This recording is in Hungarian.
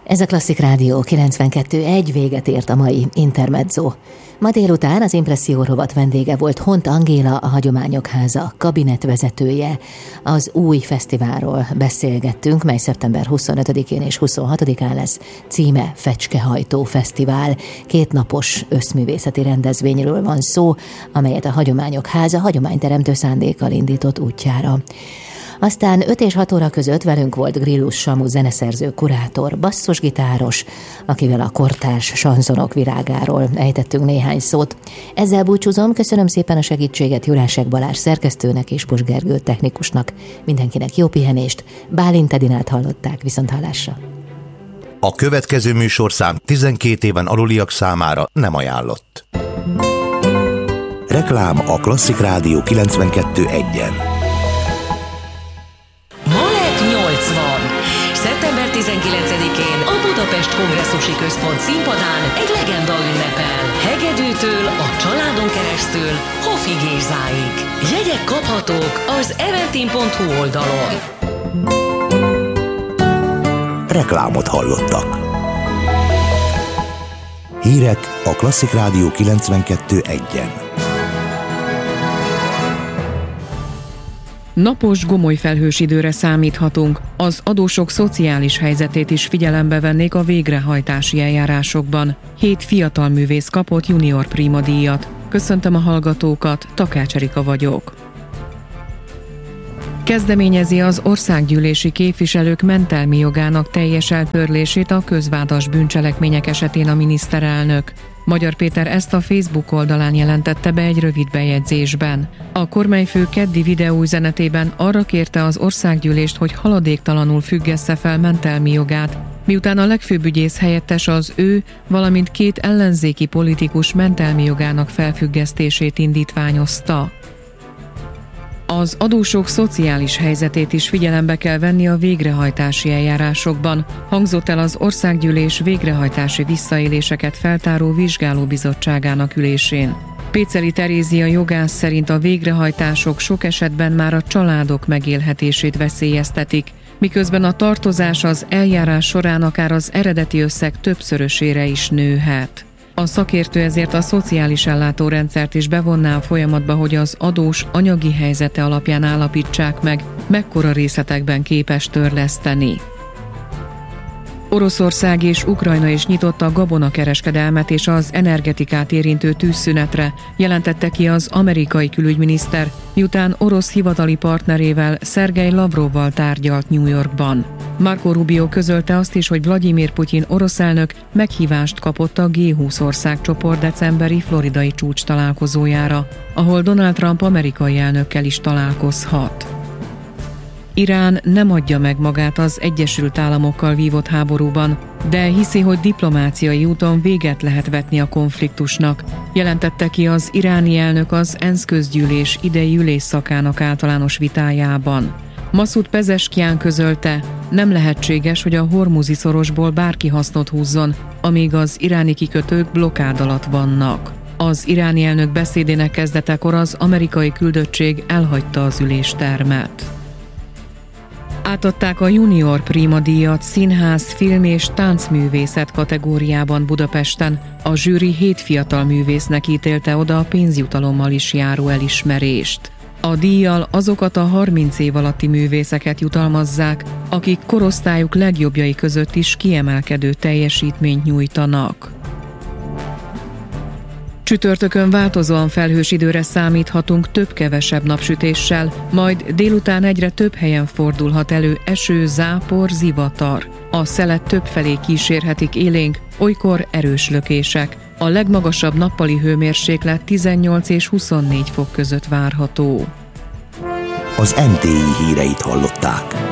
Ez a Klasszik Rádió 92.1, véget ért a mai Intermezzo. Ma délután az Impresszió rovat vendége volt Hont Angéla, a Hagyományok Háza kabinetvezetője. Az új fesztiválról beszélgettünk, mely szeptember 25-én és 26-án lesz, címe Fecskehajtó Fesztivál. 2 napos összművészeti rendezvényről van szó, amelyet a Hagyományok Háza hagyományteremtő szándékkal indított útjára. Aztán 5 és 6 óra között velünk volt Grillus Samu zeneszerző, kurátor, basszusgitáros, akivel a kortárs sanzonok virágáról ejtettünk néhány szót. Ezzel búcsúzom, köszönöm szépen a segítséget Jurásek Balázs szerkesztőnek és Pus Gergő technikusnak. Mindenkinek jó pihenést, Bálint Edinát hallották, viszonthallásra. A következő műsorszám 12 éven aluliak számára nem ajánlott. Reklám a Klasszik Rádió 92.1-en. Szeptember 19-én a Budapest Kongresszusi Központ színpadán egy legenda ünnepel. Hegedűtől a családon keresztül Hofi Gézáig. Jegyek kaphatók az eventim.hu oldalon. Reklámot hallottak. Hírek a Klasszik Rádió 92.1-en. Napos, gomoly felhős időre számíthatunk. Az adósok szociális helyzetét is figyelembe vennék a végrehajtási eljárásokban. 7 fiatal művész kapott Junior Prima díjat. Köszöntöm a hallgatókat, Takács Erika vagyok. Kezdeményezi az országgyűlési képviselők mentelmi jogának teljes eltörlését a közvádas bűncselekmények esetén a miniszterelnök. Magyar Péter ezt a Facebook oldalán jelentette be egy rövid bejegyzésben. A kormányfő keddi videóüzenetében arra kérte az országgyűlést, hogy haladéktalanul függessze fel mentelmi jogát, miután a legfőbb ügyész helyettes az ő, valamint 2 ellenzéki politikus mentelmi jogának felfüggesztését indítványozta. Az adósok szociális helyzetét is figyelembe kell venni a végrehajtási eljárásokban, hangzott el az Országgyűlés végrehajtási visszaéléseket feltáró vizsgálóbizottságának ülésén. Péceli Terézia jogász szerint a végrehajtások sok esetben már a családok megélhetését veszélyeztetik, miközben a tartozás az eljárás során akár az eredeti összeg többszörösére is nőhet. A szakértő ezért a szociális ellátórendszert is bevonná a folyamatba, hogy az adós anyagi helyzete alapján állapítsák meg, mekkora részletekben képes törleszteni. Oroszország és Ukrajna is nyitotta a gabonakereskedelmet és az energetikát érintő tűzszünetre, jelentette ki az amerikai külügyminiszter, miután orosz hivatali partnerével, Szergej Lavrovval tárgyalt New Yorkban. Marco Rubio közölte azt is, hogy Vladimir Putyin orosz elnök meghívást kapott a G20 országcsoport decemberi floridai csúcs találkozójára, ahol Donald Trump amerikai elnökkel is találkozhat. Irán nem adja meg magát az Egyesült Államokkal vívott háborúban, de hiszi, hogy diplomáciai úton véget lehet vetni a konfliktusnak, jelentette ki az iráni elnök az ENSZ közgyűlés idei ülésszakának általános vitájában. Masud Pezeskkian közölte, nem lehetséges, hogy a Hormuzi szorosból bárki hasznot húzzon, amíg az iráni kikötők blokkád alatt vannak. Az iráni elnök beszédének kezdetekor az amerikai küldöttség elhagyta az üléstermet. Átadták a Junior Prima díjat színház, film és táncművészet kategóriában Budapesten. A zsűri 7 fiatal művésznek ítélte oda a pénzjutalommal is járó elismerést. A díjjal azokat a 30 év alatti művészeket jutalmazzák, akik korosztályuk legjobbjai között is kiemelkedő teljesítményt nyújtanak. Csütörtökön változóan felhős időre számíthatunk több-kevesebb napsütéssel, majd délután egyre több helyen fordulhat elő eső, zápor, zivatar. A szelet többfelé kísérhetik élénk, olykor erős lökések. A legmagasabb nappali hőmérséklet 18 és 24 fok között várható. Az NTI híreit hallották.